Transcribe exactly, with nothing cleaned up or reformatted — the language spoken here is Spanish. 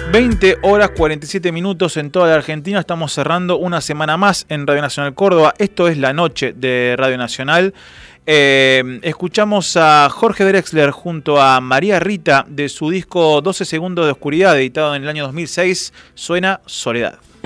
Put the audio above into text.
veinte horas cuarenta y siete minutos en toda la Argentina. Estamos cerrando una semana más en Radio Nacional Córdoba. Esto es La Noche de Radio Nacional. Eh, escuchamos a Jorge Drexler junto a María Rita de su disco doce segundos de oscuridad, editado en el año dos mil seis. Suena Soledad.